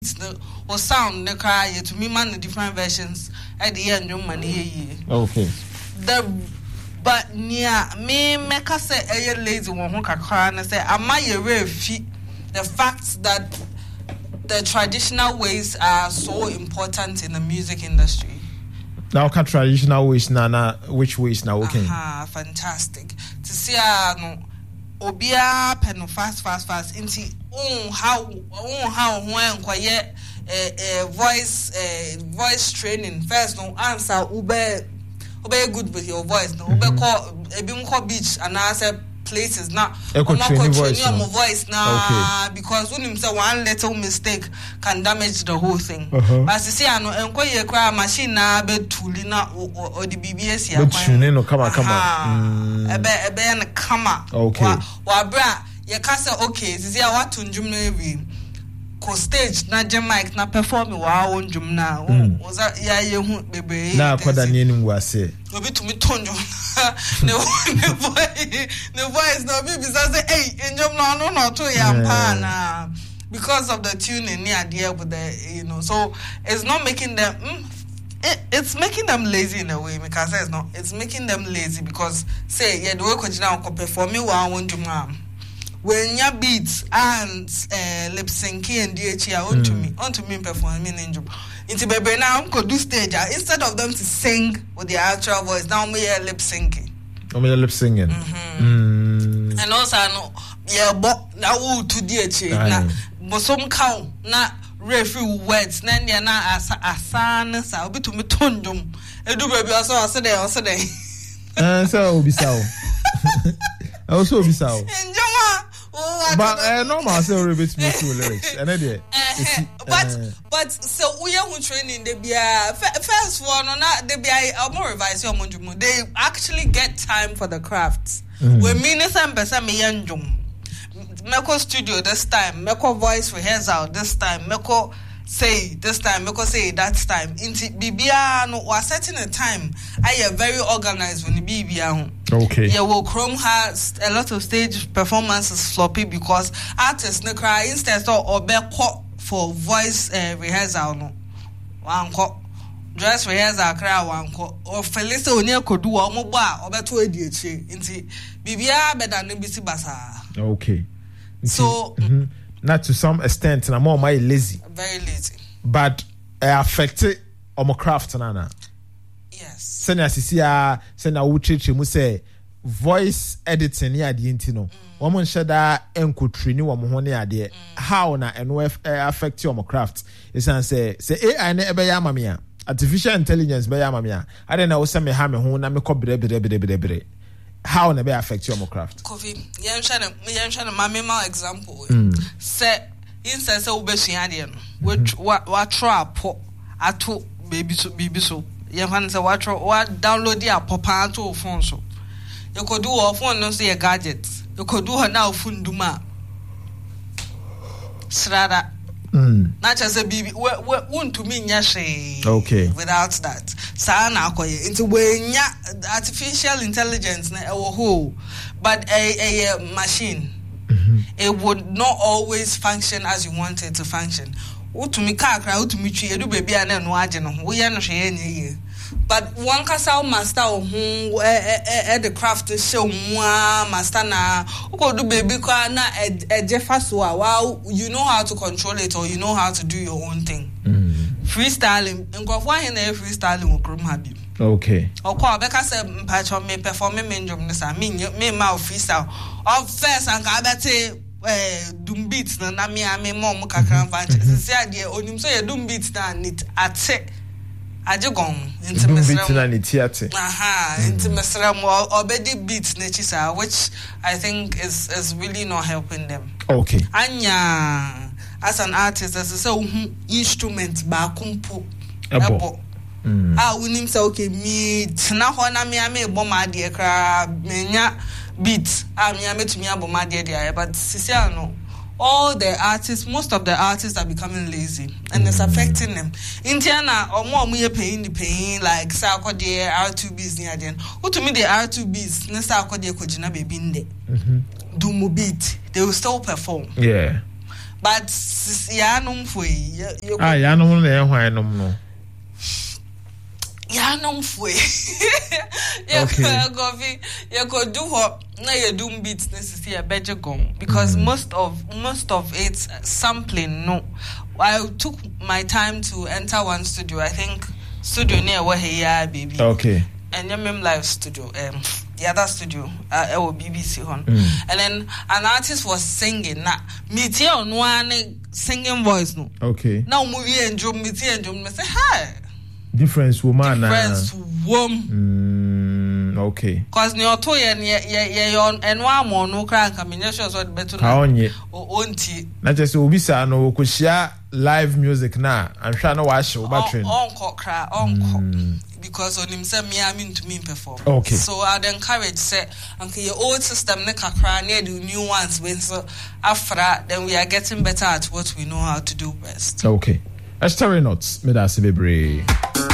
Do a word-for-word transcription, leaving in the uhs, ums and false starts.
or sound the cry to me man the different versions at the end of money. Okay. The but near me make us say a lazy one who can cry and say, am I a real feet? The fact that the traditional ways are so important in the music industry. Now, can traditional ways, Nana, which ways now? Okay. Ah, fantastic. To see, uh, no, Obia, pen fast, fast, fast, into oh, how, oh, how, when, quiet, uh, voice, uh, voice training. First, no answer, ube, ube good with your voice, no, ube call, a bim call beach, and I said, places now. Echo training voice, no. voice now. Okay. Because when you say one little mistake can damage the whole thing. Uh-huh. But you see, I know enquire cry machine now be tulina or the B B S here. But tuning no come on, come on. Ebe ebe na kama. Okay. Wa wa bra ye kasa okay. You see, I want to jump na ko stage na jam mic na perform wa won jum na. Was that ya ye hu bebe. Na kwada ni enu wase. Obi to me tonjo. No no boy no voice no be say hey enjom no no no to yampa na because of the tuning near there with the you know, so it's not making them mm, it, it's making them lazy in a way because it's not it's making them lazy because say yeah the way kojina ko perform wa won juma when your beats and uh, lip syncing and D H R onto me onto me performing in job into baby now could do stage instead of them to sing with their actual voice now me lip syncing. I'm lip singing. Mm-hmm. Mm. And also I know yeah but now to D H R na but some cow na referee words na na na asa asana sa obi to me tonjum edu baby also also there also there eh so obi sao also obi sao enjoma oh but uh, normal say we bit me to lyrics and there but but so we are training they be first one na they be a more revise your monjumu they actually get time for the crafts we mean some person me yanjum meko studio this time meko voice rehearsal this time meko say this time meko say that time into bibia no was setting a time I am very organized when the bibia okay yeah well Chrome has a lot of stage performances floppy because artists no cry instead of obeko for voice uh, rehearsal no one call dress rehearsal cry one call or Felicia onye kodu wa omo ba obeto ediachi nti bibia beda no bisi basa okay so mm-hmm. Not to some extent na more my lazy very lazy but uh, affected omo craft nana yes send asisia send na wucheche mu say voice editing ya de ntino womo nsheda enkotrini womo ho ne ade how na eno affect your craft is an say say A I na ebe ya amamia artificial intelligence be ya amamia ade na wo se me ha me ho na me ko bre bre bre bre bre how na be affect your craft coffee yam shana yam shana mama ma example say instead say obesua ade no which wa trap ato baby so baby so yam fan say wa wa download the app ato phone so you could do off phone no say gadgets you could do her now funduma srada mm not just a baby we want to mean yashe okay without that sana akoye into when artificial intelligence na e wo but a a machine mm-hmm. It would not always function as you want it to function utumi kakra utumi twi edu baby ana no age no wo ye no hwe ye but one castle master who eh the craft show master na do baby kwa na e jefaso wow you know how to control it or you know how to do your own thing mm. Freestyling nkofo ahe na freestyling okrom habi okay okwa beka say mpacho me perform me njom nisa me me ma freestyle of first and ka beti eh dum beats na na me me mom kakran vanche se ade onim so ye dum beats na nit ate ajegon into mesra aha into mesra mo obedi beat na chisa which I think is is really not helping them okay anya as an artist as so instrument ba kumpo ebo ah unim say okay me na ho na me ame bo ma de kra menya beat ah me ame tumi abo ma de de but sisia no all the artists, most of the artists are becoming lazy and it's affecting them. Indiana or more we paying the paying like Sako de R two B's near then. Who to me the R two B's Nesako de Kojina baby in there. Do beat, they will still perform. Yeah. but yanum fui. Ah, yanum le hwanum no. Yanum fui. Yeah, go fi, you go do what na you do beats necessary a better gong because mm. most of most of it sampling no. I took my time to enter one studio. I think studio near where he are baby. Okay. And Yamim Live Studio, um, the other studio, uh, or B B C one. Mm. And then an artist was singing. Now, me tea on one singing voice no. Okay. Now movie and drum, me tea and drum. I say hi. Difference woman. Difference woman. Mm, okay. Cause ni oto ye ye ye ye and one more no crank. I mean, just what better. Kaonye. O onti. Na just obisa no kushia live music na. I'm trying to watch your battery. Uncle cry, uncle. Because on himself, me, I mean to me perform. Okay. So I'd encourage say, okay, your old system, ne kakra, near the new ones. When so after that, then we are getting better at what we know how to do best. Okay. Let's tell you not, me da se bebre.